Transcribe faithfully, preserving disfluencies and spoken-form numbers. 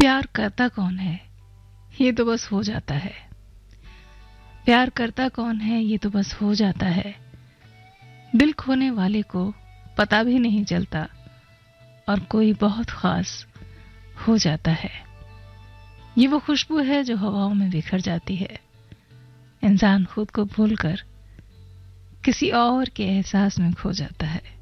प्यार करता कौन है ये तो बस हो जाता है। प्यार करता कौन है ये तो बस हो जाता है। दिल खोने वाले को पता भी नहीं चलता और कोई बहुत खास हो जाता है। ये वो खुशबू है जो हवाओं में बिखर जाती है। इंसान खुद को भूलकर किसी और के एहसास में खो जाता है।